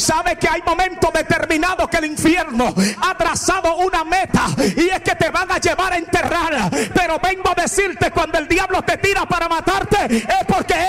Sabe que hay momentos determinados que el infierno ha trazado una meta, y es que te van a llevar a enterrar. Pero vengo a decirte, cuando el diablo te tira para matarte, es porque